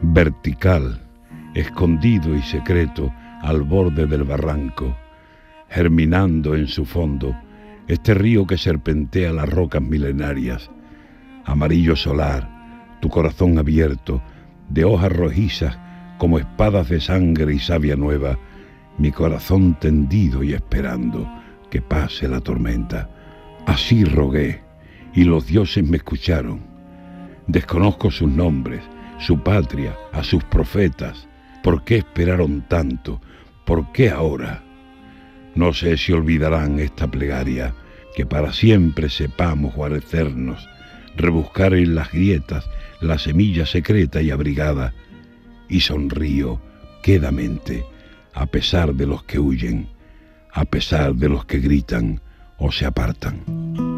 vertical, escondido y secreto al borde del barranco, germinando en su fondo este río que serpentea las rocas milenarias. Amarillo solar, tu corazón abierto, de hojas rojizas como espadas de sangre y savia nueva, mi corazón tendido y esperando que pase la tormenta. Así rogué, y los dioses me escucharon. Desconozco sus nombres, su patria, a sus profetas. ¿Por qué esperaron tanto? ¿Por qué ahora? No sé si olvidarán esta plegaria, que para siempre sepamos guarecernos, rebuscar en las grietas la semilla secreta y abrigada, y sonrío quedamente, a pesar de los que huyen, a pesar de los que gritan o se apartan.